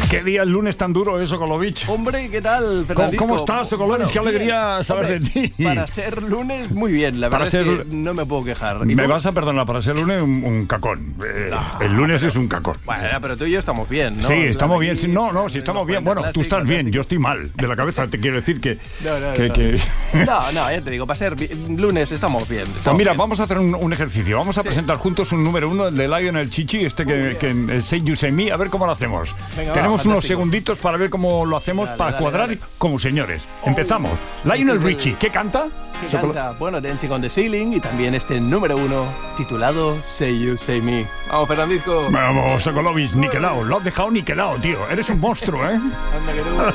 Qué día el lunes tan duro, Sokolovich. Hombre, ¿qué tal, Fernandisco? ¿Cómo estás, Sokolovich? Bueno, qué alegría saber Hombre, de ti. Para ser lunes, muy bien. La verdad es que no me puedo quejar. Me vas a perdonar, para ser lunes, un cacón. El lunes es un cacón. Bueno, pero tú y yo estamos bien, ¿no? Sí, estamos bien. Aquí, Sí, estamos bien. Bueno, tú estás bien, yo estoy mal de la cabeza. Te quiero decir que... No, ya te digo, para ser lunes estamos bien. Pues mira, vamos a hacer un ejercicio. Vamos a presentar juntos un número uno, el de Lionel Chichi, que el Say You Say Me, a ver cómo lo hacemos. Venga, Tenemos va, unos segunditos para ver cómo lo hacemos, para cuadrar como señores. Empezamos. Lionel Richie, ¿qué canta? ¿Qué canta? Bueno, Dancing on the Ceiling y también este número uno titulado Say You Say Me. Vamos, Fernandisco. Vamos, Sokolovich, niquelao. Lo has dejado niquelao, tío. Eres un monstruo, ¿eh? Anda que tú.